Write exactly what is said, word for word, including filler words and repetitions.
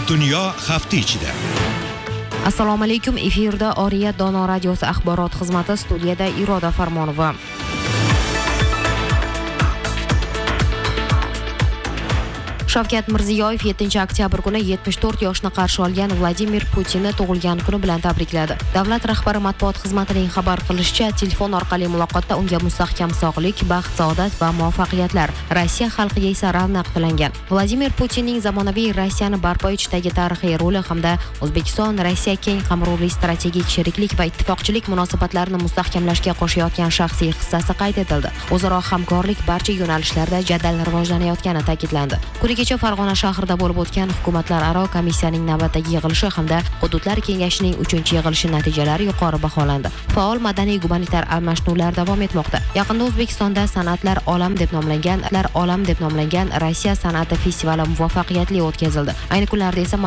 Dunyo hafta ichida. Assalomu alaykum. Efirda Oriyat Dono radiosi axborot xizmati, studiyada Iroda Farmonova. Shavkat Mirziyoyev yettinchi oktyabr kuni yetmish to'rt yoshni qarshi olgan Vladimir Putinni tug'ilgan kuni bilan tabrikladi. Davlat rahbari matbuot xizmatining xabar qilishicha, telefon orqali muloqotda unga mustahkam sog'lik, baxt, saodat va muvaffaqiyatlar, Rossiya xalqiga esa ravnaq tilangan. Vladimir Putinning zamonaviy Rossiyani barpo etishdagi tarixiy roli hamda O'zbekiston Rossiya keng qamrovli strategik sheriklik va ittifoqchilik munosabatlarini mustahkamlashga qo'shayotgan shaxsiy hissasi qayd etildi. O'zaro hamkorlik barcha yo'nalishlarda jadal rivojlanayotgani ta'kidlandi. Kecha Farg'ona shahrida bo'lib o'tgan hukumatlararo komissiyaning navbatdagi yig'ilishi hamda Hududlar kengashining uchinchi yig'ilishi natijalari yuqori baholandi. Faol madaniy gumanitar almashinuvlar davom etmoqda. Yaqinda O'zbekistonda san'atlar olam deb nomlangan, olam deb nomlangan Rossiya san'ati festivali muvaffaqiyatli o'tkazildi. Ayni kunlarda esa